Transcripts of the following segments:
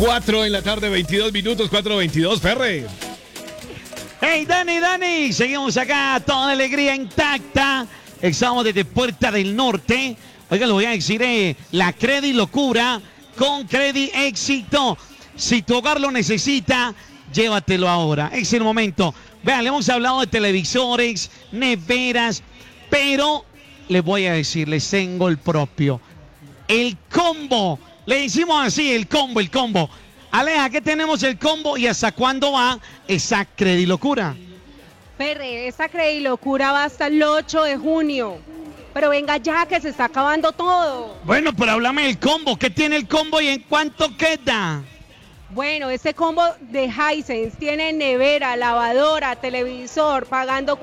4 en la tarde, 22 minutos, 4:22, Ferre. Hey, Dani, seguimos acá, toda alegría intacta. Estamos desde Puerta del Norte. Oiga, lo voy a decir, la Credi Locura con Credi Éxito. Si tu hogar lo necesita, llévatelo ahora. Es el momento. Vean, le hemos hablado de televisores, neveras, pero les voy a decir, les tengo el propio. El combo. Le decimos así, el combo. Aleja, ¿qué tenemos el combo y hasta cuándo va esa Credi Locura? Ferre, esa Credi Locura va hasta el 8 de junio. Pero venga ya, que se está acabando todo. Bueno, pero háblame del combo. ¿Qué tiene el combo y en cuánto queda? Bueno, ese combo de Hisense tiene nevera, lavadora, televisor, pagando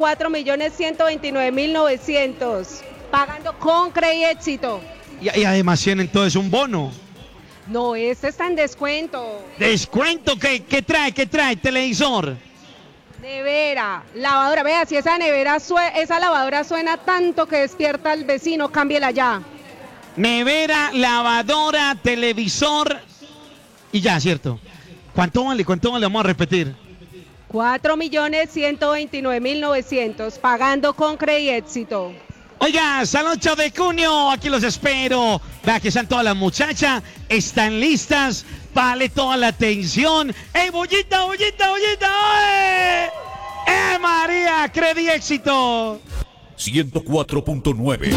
4.129.900. Pagando con Credi Éxito. Y además tienen entonces un bono. No, este está en descuento. ¿Descuento? ¿Qué trae? ¿Qué trae? Televisor. Nevera, lavadora. Vea, si esa lavadora suena tanto que despierta al vecino, cámbiela ya. Nevera, lavadora, televisor y ya, ¿cierto? ¿Cuánto vale? Vamos a repetir. 4.129.900, pagando con Credi Éxito. Oiga, hasta el 8 de junio, aquí los espero. Vea que están todas las muchachas, están listas, vale toda la atención. ¡Ey, bullita! ¡Oye! María, Credi Éxito! 104.9